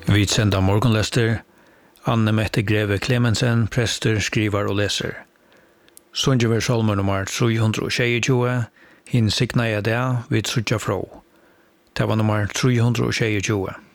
Vi sender morgenlester. Anne Mette Greve Clemensen, prester, skriver og leser. Sonjever Solmer nummer 322, hin signa jeg det vid Sutja Frå. Det var nummer 322.